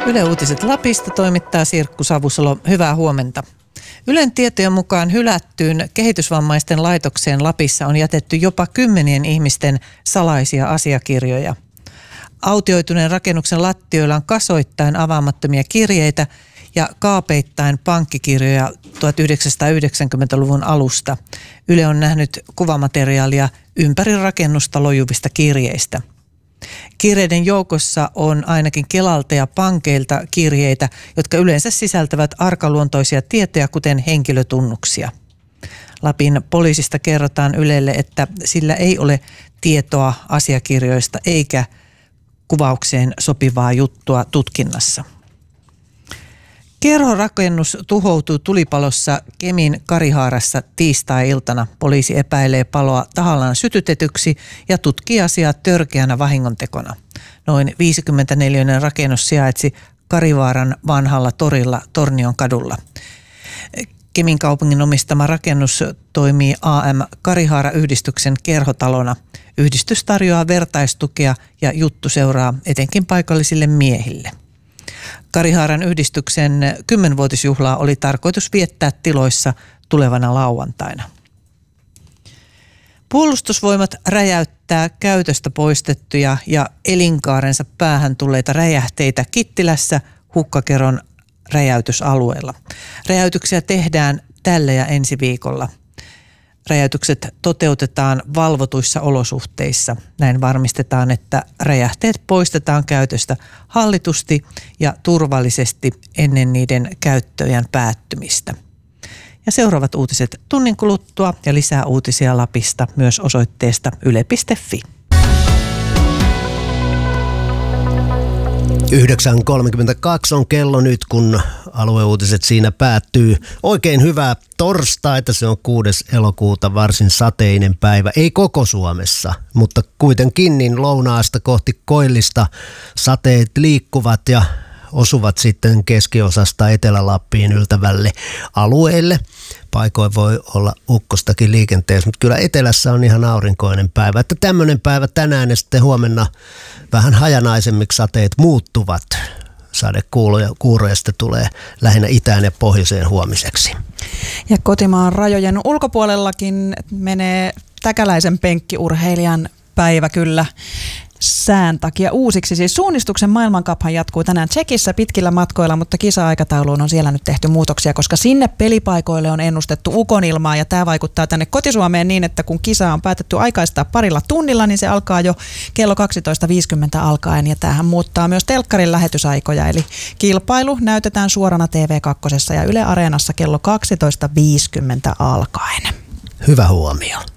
Yle Uutiset Lapista toimittaa Sirkku Savusalo. Hyvää huomenta. Ylen tietojen mukaan hylättyyn kehitysvammaisten laitokseen Lapissa on jätetty jopa 10 ihmisten salaisia asiakirjoja. Autioituneen rakennuksen lattioilla on kasoittain avaamattomia kirjeitä ja kaapeittain pankkikirjoja 1990-luvun alusta. Yle on nähnyt kuvamateriaalia ympäri rakennusta lojuvista kirjeistä. Kirjeiden joukossa on ainakin Kelalta ja pankeilta kirjeitä, jotka yleensä sisältävät arkaluontoisia tietoja, kuten henkilötunnuksia. Lapin poliisista kerrotaan Ylelle, että sillä ei ole tietoa asiakirjoista eikä kuvaukseen sopivaa juttua tutkinnassa. Kerhorakennus tuhoutui tulipalossa Kemin Karihaarassa tiistai-iltana. Poliisi epäilee paloa tahallaan sytytetyksi ja tutkii asiaa törkeänä vahingontekona. Noin 54-neliöinen rakennus sijaitsi Karivaaran vanhalla torilla Tornion kadulla. Kemin kaupungin omistama rakennus toimii AM Karihaara-yhdistyksen kerhotalona. Yhdistys tarjoaa vertaistukea ja juttu seuraa etenkin paikallisille miehille. Karihaaran yhdistyksen 10-vuotisjuhlaa oli tarkoitus viettää tiloissa tulevana lauantaina. Puolustusvoimat räjäyttää käytöstä poistettuja ja elinkaarensa päähän tulleita räjähteitä Kittilässä Hukkakeron räjäytysalueella. Räjäytyksiä tehdään tällä ja ensi viikolla. Räjäytykset toteutetaan valvotuissa olosuhteissa. Näin varmistetaan, että räjähteet poistetaan käytöstä hallitusti ja turvallisesti ennen niiden käyttöjen päättymistä. Ja seuraavat uutiset tunnin kuluttua ja lisää uutisia Lapista myös osoitteesta yle.fi. 9.32 on kello nyt, kun alueuutiset siinä päättyy. Oikein hyvää torstaita, se on 6. elokuuta, varsin sateinen päivä. Ei koko Suomessa, mutta kuitenkin niin lounaasta kohti koillista sateet liikkuvat ja osuvat sitten keskiosasta Etelä-Lappiin yltävälle alueelle. Paikoin voi olla ukkostakin liikenteessä, mutta kyllä etelässä on ihan aurinkoinen päivä. Että tämmöinen päivä tänään ja sitten huomenna vähän hajanaisemmiksi sateet muuttuvat. Sadekuuroja sitten tulee lähinnä itään ja pohjoiseen huomiseksi. Ja kotimaan rajojen ulkopuolellakin menee täkäläisen penkkiurheilijan päivä kyllä sään takia uusiksi. Siis suunnistuksen maailmancuphan jatkuu tänään Tšekissä pitkillä matkoilla, mutta kisa-aikatauluun on siellä nyt tehty muutoksia, koska sinne pelipaikoille on ennustettu ukonilmaa ja tämä vaikuttaa tänne kotisuomeen niin, että kun kisa on päätetty aikaistaa parilla tunnilla, niin se alkaa jo kello 12.50 alkaen ja tämähän muuttaa myös telkkarin lähetysaikoja, eli kilpailu näytetään suorana TV2 ja Yle Areenassa kello 12.50 alkaen. Hyvä huomio.